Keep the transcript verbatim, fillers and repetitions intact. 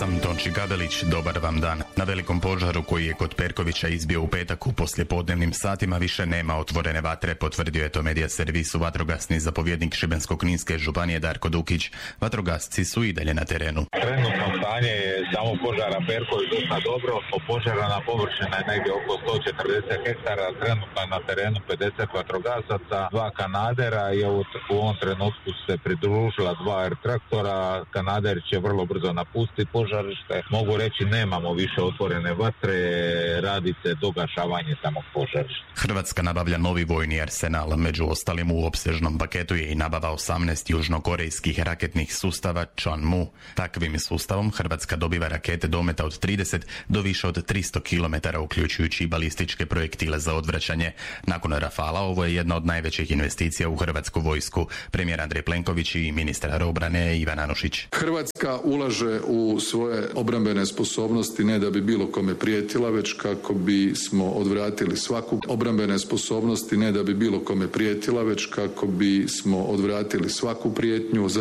sam Tonči Gabelić, dobar vam dan. Na velikom požaru koji je kod Perkovića izbio u petak u poslijepodnevnim satima više nema otvorene vatre, potvrdio je to medija servisu vatrogasni zapovjednik Šibensko-kninske županije Darko Dukić. Vatrogasci su i dalje na terenu. Trenutno stanje je samo požara Perković dosta dobro, požarana površina je negdje oko sto četrdeset hektara, trenutno je na terenu pedeset vatrogasaca, dva kanadera i u ovom trenutku se pridružila dva er traktora. Kanader će vrlo brzo napustiti požarište. Mogu reći nemamo više otvorene vatre, radi se dogašavanje samog požarišta. Hrvatska nabavlja novi vojni arsenal, među ostalim u opsežnom paketu je i nabava osamnaest južnokorejskih raketnih sustava Chonmu. Takvim sustavom Hrvatska dobiva rakete dometa od trideset do više od tristo kilometara, uključujući i balističke projektile za odvraćanje. Nakon Rafala ovo je jedna od najvećih investicija u hrvatsku vojsku. Premijer Andrej Plenković i ministar obrane Ivan Anušić. Hrvatska ulaže u svoje obrambene sposobnosti ne da bi bilo kome prijetila, već kako bismo odvratili svaku obrambene sposobnosti ne da bi bilo kome prijetila, već kako bismo odvratili svaku prijetnju.